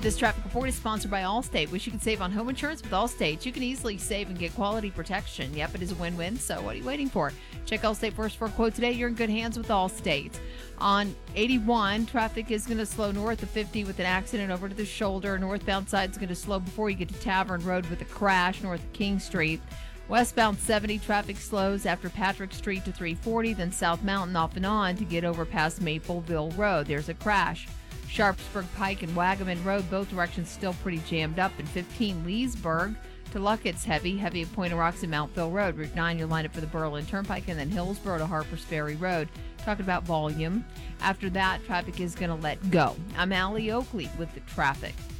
This traffic report is sponsored by Allstate. Wish you could save on home insurance with Allstate. You can easily save and get quality protection. Yep, it is a win-win, so what are you waiting for? Check Allstate first for a quote today. You're in good hands with Allstate. On 81, traffic is going to slow north of 50 with an accident over to the shoulder. Northbound side is going to slow before you get to Tavern Road with a crash north of King Street. Westbound 70, traffic slows after Patrick Street to 340, then South Mountain off and on to get over past Mapleville Road. There's a crash. Sharpsburg Pike and Wagaman Road, both directions still pretty jammed up. And 15, Leesburg to Luckett's heavy at Point of Rocks and Mountville Road. Route 9, you'll line up for the Berlin Turnpike, and then Hillsborough to Harpers Ferry Road. Talking about volume. After that, traffic is going to let go. I'm Allie Oakley with the traffic.